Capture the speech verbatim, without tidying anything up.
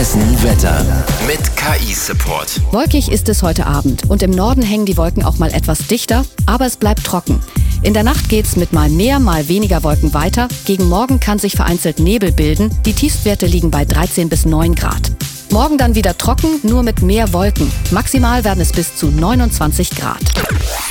Hessen Wetter mit K I-Support. Wolkig ist es heute Abend und im Norden hängen die Wolken auch mal etwas dichter, aber es bleibt trocken. In der Nacht geht's mit mal mehr, mal weniger Wolken weiter. Gegen Morgen kann sich vereinzelt Nebel bilden. Die Tiefstwerte liegen bei dreizehn bis neun Grad. Morgen dann wieder trocken, nur mit mehr Wolken. Maximal werden es bis zu neunundzwanzig Grad.